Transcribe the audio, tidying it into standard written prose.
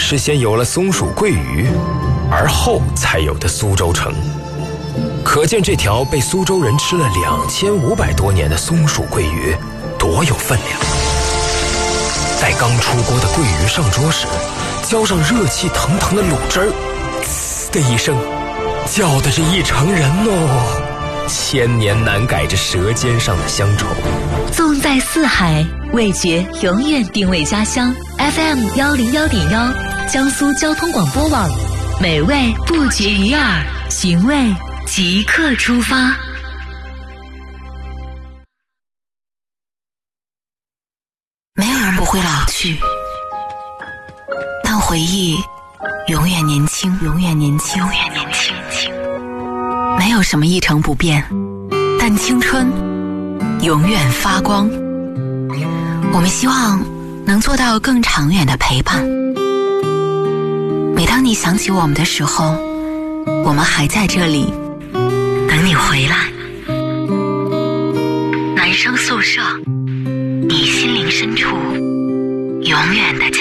是先有了松鼠桂鱼，而后才有的苏州城。可见这条被苏州人吃了2500多年的松鼠桂鱼多有分量。待刚出锅的桂鱼上桌时，浇上热气腾腾的卤汁儿，呲的一声，叫的这一城人哦，千年难改这舌尖上的乡愁。 纵在四海，味觉永远定位家乡。FM 101.1，江苏交通广播网，美味不绝于耳，寻味即刻出发。 没有人不会老去，但回忆永远年轻，永远年轻，永远年轻。没有什么一成不变，但青春永远发光。我们希望能做到更长远的陪伴。每当你想起我们的时候，我们还在这里等你回来。男生宿舍，你心灵深处永远的家。